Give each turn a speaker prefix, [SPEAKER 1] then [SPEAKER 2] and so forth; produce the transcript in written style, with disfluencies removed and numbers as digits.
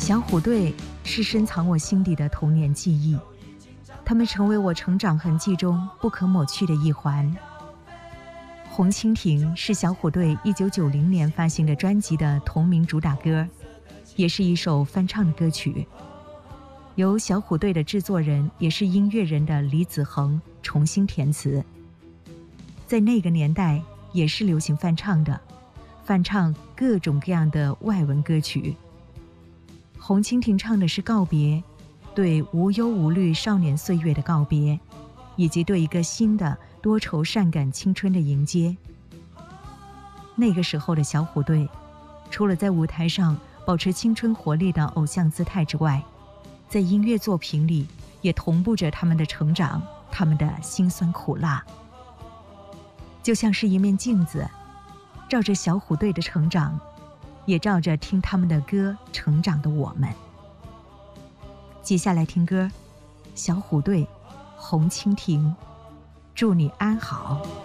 [SPEAKER 1] 小虎队是深藏我心底的童年记忆，他们成为我成长痕迹中不可抹去的一环。红蜻蜓是小虎队1990年发行的专辑的同名主打歌，也是一首翻唱的歌曲，由小虎队的制作人也是音乐人的李子恒重新填词。在那个年代也是流行翻唱的，翻唱各种各样的外文歌曲。红蜻蜓唱的是告别，对无忧无虑少年岁月的告别，以及对一个新的多愁善感青春的迎接。那个时候的小虎队，除了在舞台上保持青春活力的偶像姿态之外，在音乐作品里也同步着他们的成长，他们的辛酸苦辣，就像是一面镜子，照着小虎队的成长，也照着听他们的歌成长的我们。接下来听歌，小虎队，红蜻蜓，祝你安好。